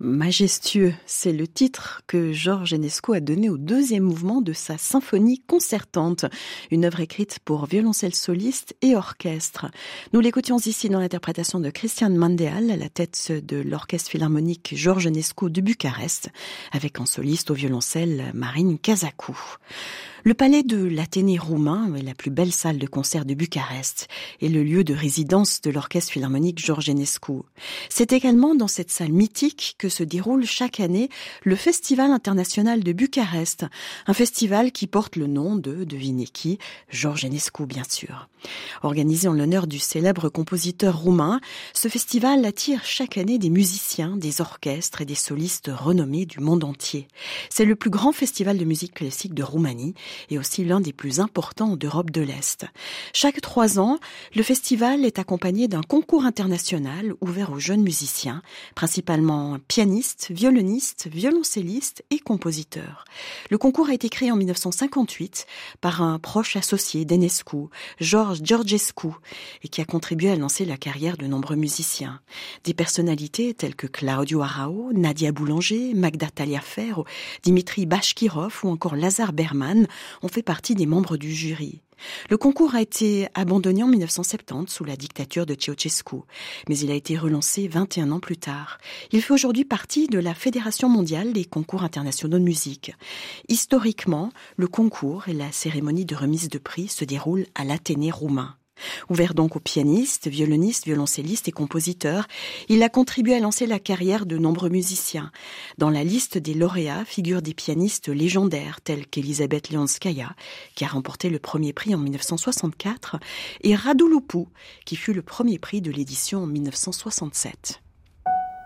Majestueux, c'est le titre que Georges Enescu a donné au deuxième mouvement de sa symphonie concertante, une œuvre écrite pour violoncelle soliste et orchestre. Nous l'écoutions ici dans l'interprétation de Cristian Mandeal à la tête de l'orchestre philharmonique Georges Enescu de Bucarest, avec en soliste au violoncelle Marin Cazacu. Le palais de l'Athénée roumain est la plus belle salle de concert de Bucarest et le lieu de résidence de l'orchestre philharmonique Georges Enescu. C'est également dans cette salle mythique que se déroule chaque année le Festival international de Bucarest, un festival qui porte le nom de, devinez qui, Georges Enescu bien sûr. Organisé en l'honneur du célèbre compositeur roumain, ce festival attire chaque année des musiciens, des orchestres et des solistes renommés du monde entier. C'est le plus grand festival de musique classique de Roumanie et aussi l'un des plus importants d'Europe de l'Est. Chaque 3 ans, le festival est accompagné d'un concours international ouvert aux jeunes musiciens, principalement pianistes, violonistes, violoncellistes et compositeurs. Le concours a été créé en 1958 par un proche associé d'Enescu, George Georgescu, et qui a contribué à lancer la carrière de nombreux musiciens. Des personnalités telles que Claudio Arrao, Nadia Boulanger, Magda Taliaferro, Dimitri Bashkirov ou encore Lazar Berman ont fait partie des membres du jury. Le concours a été abandonné en 1970 sous la dictature de Ceausescu, mais il a été relancé 21 ans plus tard. Il fait aujourd'hui partie de la Fédération mondiale des concours internationaux de musique. Historiquement, le concours et la cérémonie de remise de prix se déroulent à l'Athénée roumain. Ouvert donc aux pianistes, violonistes, violoncellistes et compositeurs, il a contribué à lancer la carrière de nombreux musiciens. Dans la liste des lauréats figurent des pianistes légendaires tels qu'Elisabeth Leonskaya, qui a remporté le premier prix en 1964, et Radu Lupu, qui fut le premier prix de l'édition en 1967.